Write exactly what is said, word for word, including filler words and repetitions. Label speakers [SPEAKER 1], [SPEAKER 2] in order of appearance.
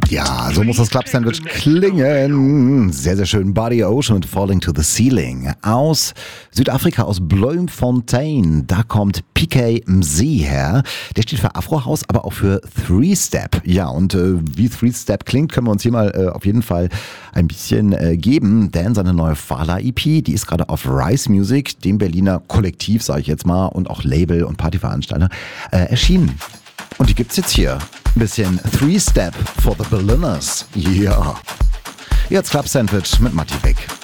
[SPEAKER 1] Ja, so muss das Club-Sandwich klingen. Sehr, sehr schön. Buddy Ocean mit Falling to the Ceiling. Aus Südafrika, aus Bloemfontein. Da kommt P K M Z her. Der steht für Afro House, aber auch für Three-Step. Ja, und äh, wie Three-Step klingt, können wir uns hier mal äh, auf jeden Fall ein bisschen äh, geben. Denn seine neue Fala-E P, die ist gerade auf Rise Music, dem Berliner Kollektiv, sage ich jetzt mal, und auch Label und Partyveranstalter, äh, erschienen. Und die gibt's jetzt hier. Ein bisschen Three-Step for the Berliners. Ja. Yeah. Jetzt Club Sandwich mit Matti Beck.